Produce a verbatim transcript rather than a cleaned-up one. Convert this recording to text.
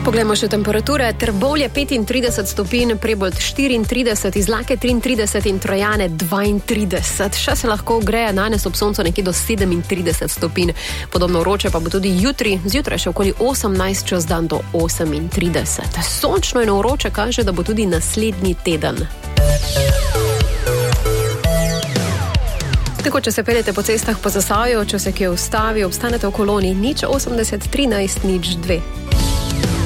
Poglejmo še temperature. Trbovlje petintrideset stopinj, Prebold štiriintrideset, Izlake triintrideset in Trojane dvaintrideset. Še se lahko greje danes ob soncu nekje do sedemintrideset stopinj. Podobno vroče pa bo tudi jutri, zjutraj še okoli osemnajst, čez dan do osemintrideset. Sončno in vroče kaže, da bo tudi naslednji teden. Tako, če se peljete po cestah po Zasavju, če se kje ustavi, obstanete v koloni nič osemdeset trinajst nič dve.